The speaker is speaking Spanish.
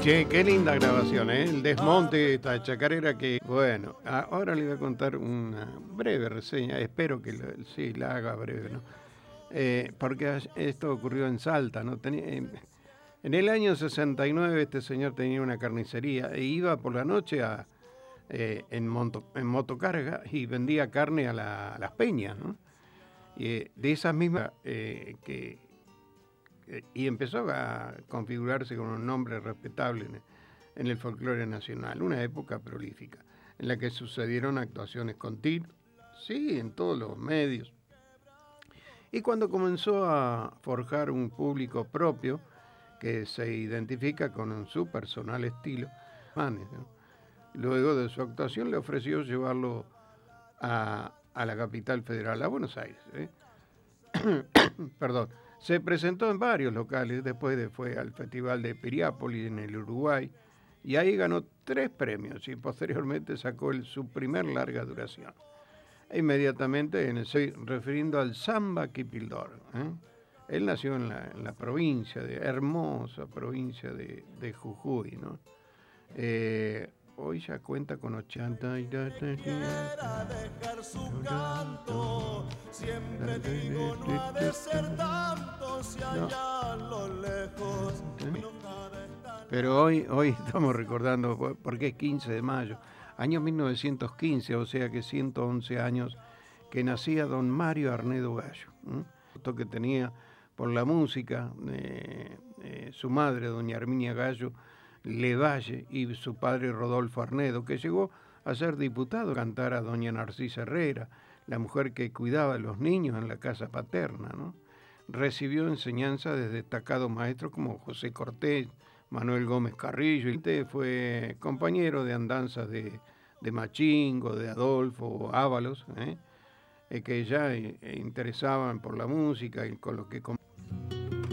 Che, qué linda grabación, ¿eh? El desmonte de esta chacarera que, bueno, ahora le voy a contar una breve reseña, espero que sí, la haga breve, ¿no? Porque esto ocurrió en Salta, ¿no? En el año 69 este señor tenía una carnicería e iba por la noche en motocarga y vendía carne a las peñas, ¿no? De esas mismas y empezó a configurarse con un nombre respetable en el folclore nacional, una época prolífica, en la que sucedieron actuaciones continuas, sí, en todos los medios. Y cuando comenzó a forjar un público propio que se identifica con su personal estilo, ¿no? Luego de su actuación le ofreció llevarlo a la capital federal, a Buenos Aires. Perdón. Se presentó en varios locales, después fue al Festival de Piriápolis en el Uruguay, y ahí ganó 3 premios y posteriormente sacó su primer larga duración. E inmediatamente estoy refiriendo al Samba Kipildor. Él nació en la provincia, hermosa provincia de Jujuy, ¿no? Hoy ya cuenta con 80 y... Quiera dejar su canto, siempre digo no ha de ser tanto, si allá a lo lejos. Pero hoy estamos recordando, porque es 15 de mayo, año 1915, o sea que 111 años, que nacía don Mario Arnedo Gallo. Esto que tenía por la música, su madre, doña Herminia Gallo Levalle, y su padre Rodolfo Arnedo, que llegó a ser diputado, cantar a doña Narcisa Herrera, la mujer que cuidaba a los niños en la casa paterna, ¿no? Recibió enseñanza de destacados maestros como José Cortés, Manuel Gómez Carrillo, y fue compañero de andanzas de Machingo, de Adolfo Ábalos, que ya interesaban por la música y con lo que